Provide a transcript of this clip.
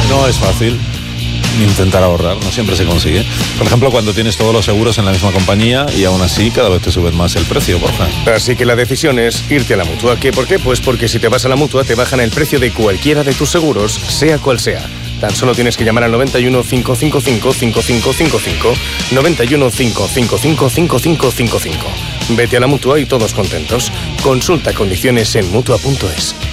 No es fácil intentar ahorrar, no siempre se consigue. Por ejemplo, cuando tienes todos los seguros en la misma compañía y aún así cada vez te suben más el precio, Borja. Así que la decisión es irte a la Mutua. ¿Qué? ¿Por qué? Pues porque si te vas a la Mutua te bajan el precio de cualquiera de tus seguros, sea cual sea. Tan solo tienes que llamar al 91 555 5555, 91 555 5555. Vete a la Mutua y todos contentos. Consulta condiciones en Mutua.es.